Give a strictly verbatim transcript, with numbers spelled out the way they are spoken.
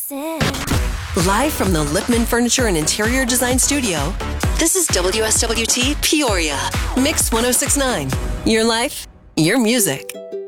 dancing. Live from the Lipman Furniture and Interior Design Studio, this is W S W T Peoria. Mix one oh six point nine. Your life, your music.